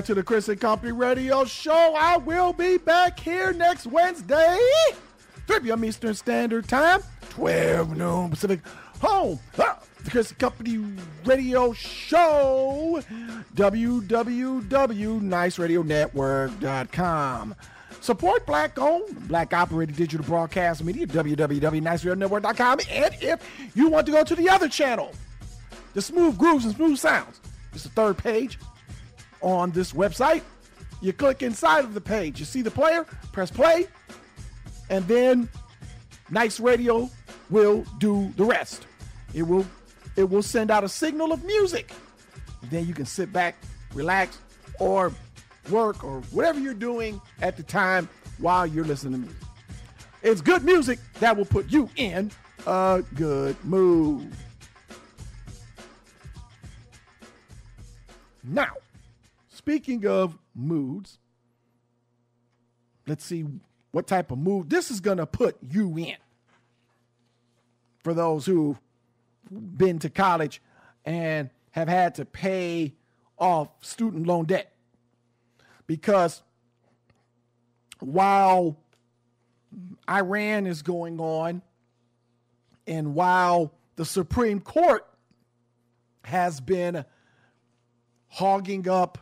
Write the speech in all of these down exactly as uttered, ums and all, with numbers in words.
To the Chris and Company Radio Show. I will be back here next Wednesday, three p.m. Eastern Standard Time, twelve noon Pacific. Home, ah, the Chris and Company Radio Show, w w w dot nice radio network dot com. Support black-owned, black-operated digital broadcast media, w w w dot nice radio network dot com. And if you want to go to the other channel, the Smooth Grooves and Smooth Sounds, it's the third page on this website. You click inside of the page, you see the player, press play, and then Nice Radio will do the rest. It will it will send out a signal of music. And then you can sit back, relax, or work, or whatever you're doing at the time while you're listening to music. It's good music that will put you in a good mood. Now, speaking of moods, let's see what type of mood this is going to put you in. For those who've been to college and have had to pay off student loan debt. Because while Iran is going on and while the Supreme Court has been hogging up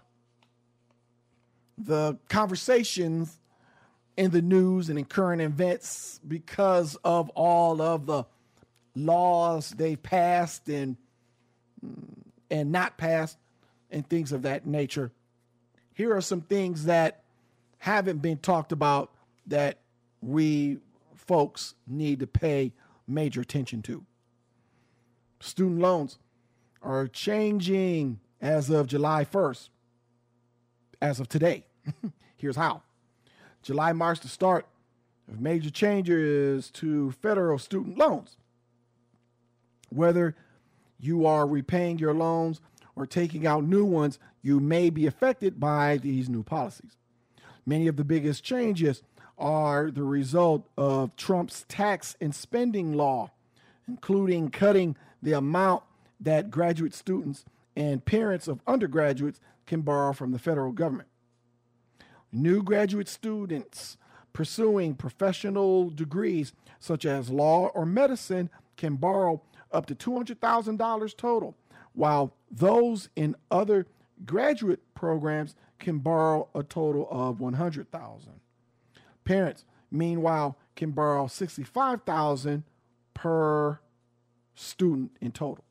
the conversations in the news and in current events because of all of the laws they've passed and and not passed and things of that nature. Here are some things that haven't been talked about that we folks need to pay major attention to. Student loans are changing as of July first, as of today. Here's how. July marks the start of major changes to federal student loans. Whether you are repaying your loans or taking out new ones, you may be affected by these new policies. Many of the biggest changes are the result of Trump's tax and spending law, including cutting the amount that graduate students and parents of undergraduates can borrow from the federal government. New graduate students pursuing professional degrees such as law or medicine can borrow up to two hundred thousand dollars total, while those in other graduate programs can borrow a total of one hundred thousand dollars. Parents, meanwhile, can borrow sixty-five thousand dollars per student in total.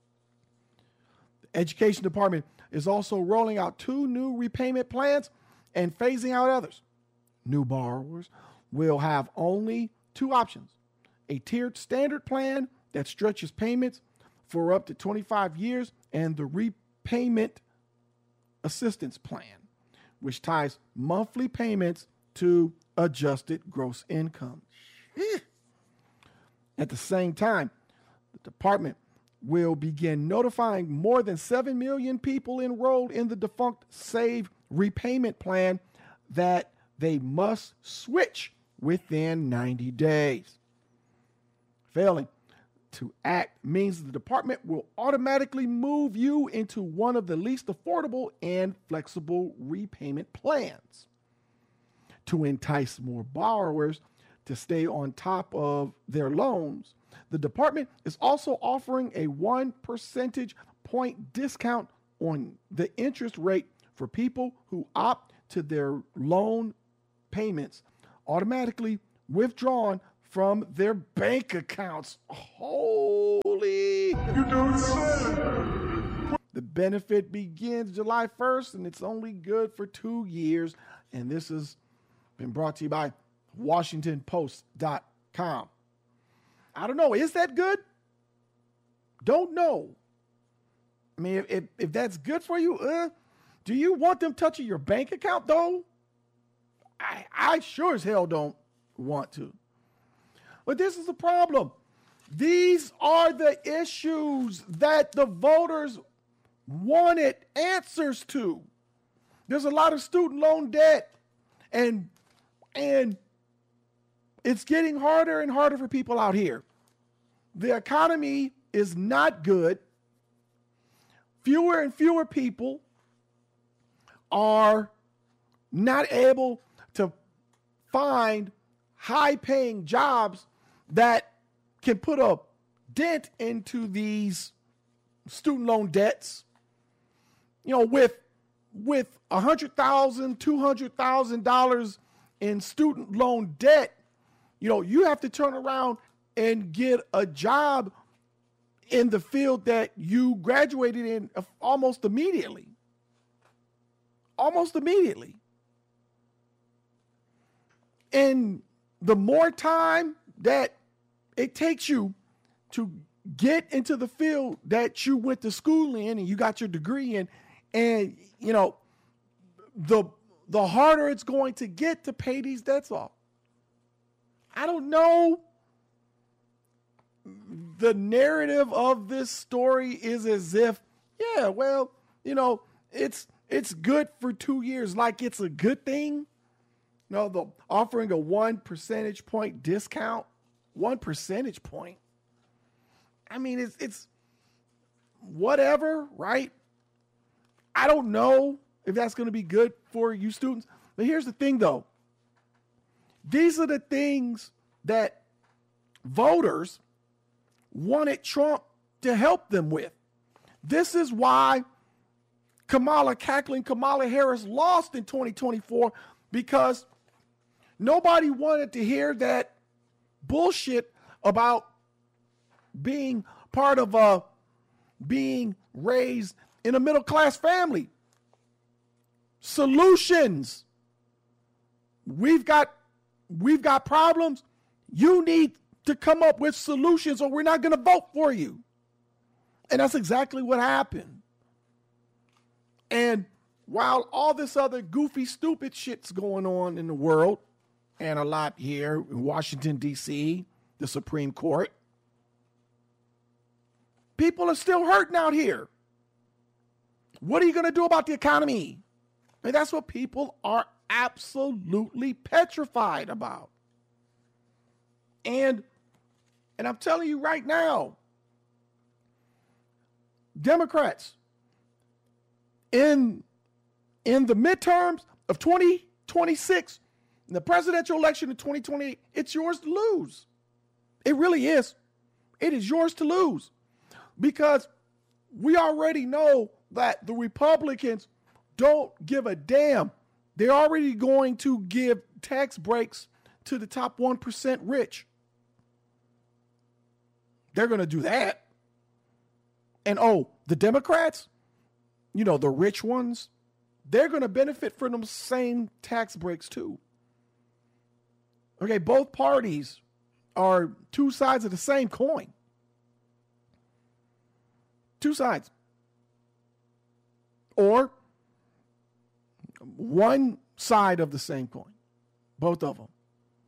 The Education Department is also rolling out two new repayment plans and phasing out others. New borrowers will have only two options: a tiered standard plan that stretches payments for up to twenty-five years, and the repayment assistance plan, which ties monthly payments to adjusted gross income. At the same time, the department will begin notifying more than seven million people enrolled in the defunct SAVE repayment plan that they must switch within ninety days. Failing to act means the department will automatically move you into one of the least affordable and flexible repayment plans. To entice more borrowers to stay on top of their loans, the department is also offering a one percentage point discount on the interest rate for people who opt to their loan payments automatically withdrawn from their bank accounts. Holy! You don't say. The benefit begins July first, and it's only good for two years. And this has been brought to you by Washington Post dot com. I don't know. Is that good? Don't know. I mean, if, if, if that's good for you, uh, do you want them touching your bank account, though? I, I sure as hell don't want to. But this is the problem. These are the issues that the voters wanted answers to. There's a lot of student loan debt, and and it's getting harder and harder for people out here. The economy is not good. Fewer and fewer people are not able to find high-paying jobs that can put a dent into these student loan debts. You know, with with one hundred thousand dollars, two hundred thousand dollars in student loan debt, you know, you have to turn around and get a job in the field that you graduated in almost immediately. Almost immediately. And the more time that it takes you to get into the field that you went to school in and you got your degree in, and, you know, the the harder it's going to get to pay these debts off. I don't know. The narrative of this story is as if, yeah, well, you know, it's it's good for two years, like it's a good thing. No, the offering a one percentage point discount, one percentage point. I mean, it's it's whatever, right? I don't know if that's going to be good for you students. But here's the thing, though. These are the things that voters wanted Trump to help them with. This is why Kamala, cackling Kamala Harris lost in twenty twenty-four, because nobody wanted to hear that bullshit about being part of a being raised in a middle-class family. Solutions. We've got we've got problems. You need to come up with solutions or we're not going to vote for you. And that's exactly what happened. And while all this other goofy, stupid shit's going on in the world, and a lot here in Washington, D C, the Supreme Court, people are still hurting out here. What are you going to do about the economy? And that's what people are absolutely petrified about. And, and I'm telling you right now, Democrats, in, in the midterms of twenty twenty-six, in the presidential election in twenty twenty-eight, it's yours to lose. It really is. It is yours to lose. Because we already know that the Republicans don't give a damn. They're already going to give tax breaks to the top one percent rich. They're going to do that. And oh, the Democrats, you know, the rich ones, they're going to benefit from them same tax breaks too. Okay, both parties are two sides of the same coin. Two sides. Or one side of the same coin. Both of them.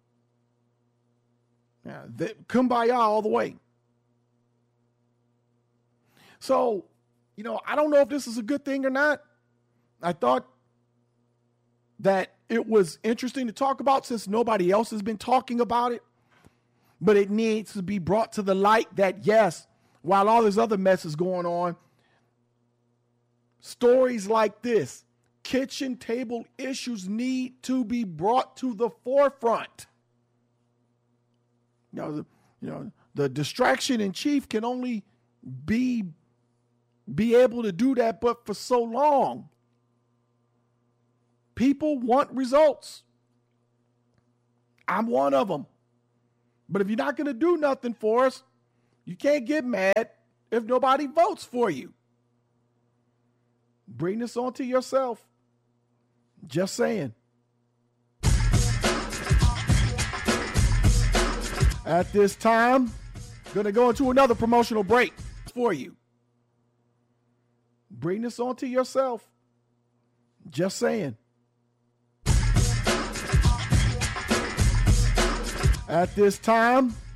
Yeah, they, kumbaya all the way. So, you know, I don't know if this is a good thing or not. I thought that it was interesting to talk about since nobody else has been talking about it. But it needs to be brought to the light that, yes, while all this other mess is going on, stories like this, kitchen table issues, need to be brought to the forefront. You know, the, you know, the distraction in chief can only be, be able to do that, but for so long. People want results. I'm one of them. But if you're not going to do nothing for us, you can't get mad if nobody votes for you. Bring this on to yourself. Just saying. At this time, going to go into another promotional break for you. Bring this on to yourself. Just saying. At this time,